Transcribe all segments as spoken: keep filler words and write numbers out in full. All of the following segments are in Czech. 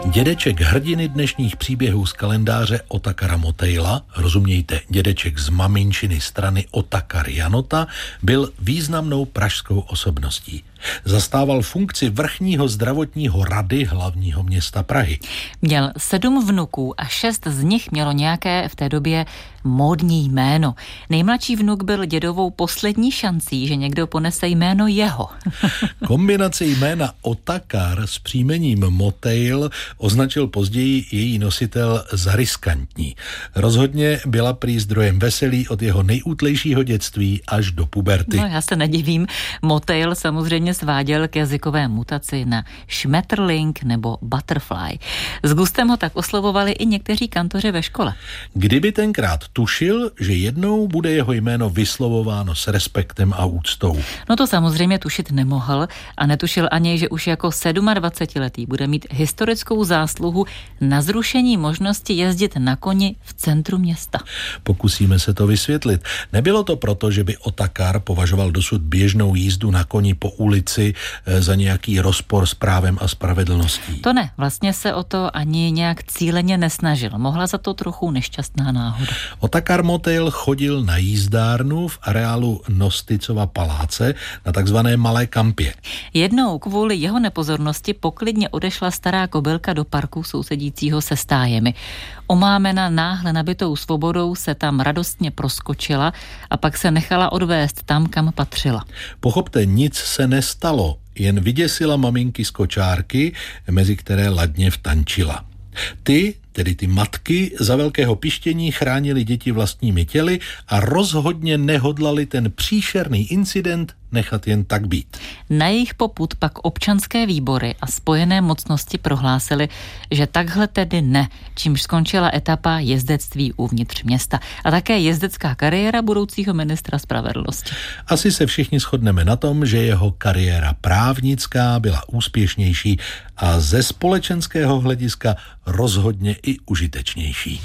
Dědeček hrdiny dnešních příběhů z kalendáře Otakara Motejla, rozumějte dědeček z maminčiny strany Otakar Janota, byl významnou pražskou osobností. Zastával funkci vrchního zdravotního rady hlavního města Prahy. Měl sedm vnuků a šest z nich mělo nějaké v té době módní jméno. Nejmladší vnuk byl dědovou poslední šancí, že někdo ponese jméno jeho. Kombinaci jména Otakar s příjmením Motejl označil později její nositel za riskantní. Rozhodně byla prý zdrojem veselí od jeho nejútlejšího dětství až do puberty. No, já se nedivím. Motejl samozřejmě sváděl k jazykové mutaci na Schmetterling nebo Butterfly. S gustem ho tak oslovovali i někteří kantoři ve škole. Kdyby tenkrát tušil, že jednou bude jeho jméno vyslovováno s respektem a úctou. No to samozřejmě tušit nemohl a netušil ani, že už jako sedmadvacetiletý bude mít historickou zásluhu na zrušení možnosti jezdit na koni v centru města. Pokusíme se to vysvětlit. Nebylo to proto, že by Otakar považoval dosud běžnou jízdu na koni po ulici za nějaký rozpor s právem a spravedlností. To ne, vlastně se o to ani nějak cíleně nesnažil. Mohla za to trochu nešťastná náhoda. Otakar Motejl chodil na jízdárnu v areálu Nosticova paláce na takzvané Malé kampě. Jednou kvůli jeho nepozornosti poklidně odešla stará kobylka do parku sousedícího se stájemi. Omámena náhle nabitou svobodou se tam radostně proskočila a pak se nechala odvést tam, kam patřila. Pochopte, nic se nestalo, jen vyděsila maminky z kočárky, mezi které ladně vtančila. Ty, tedy ty matky, za velkého pištění chránili děti vlastními těly a rozhodně nehodlali ten příšerný incident nechat jen tak být. Na jejich popud pak občanské výbory a spojené mocnosti prohlásily, že takhle tedy ne, čímž skončila etapa jezdectví uvnitř města a také jezdecká kariéra budoucího ministra spravedlnosti. Asi se všichni shodneme na tom, že jeho kariéra právnická byla úspěšnější a ze společenského hlediska rozhodně i užitečnější.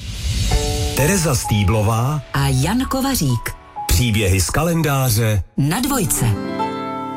Tereza Stýblová a Jan Kovařík. Příběhy z kalendáře na Dvojce.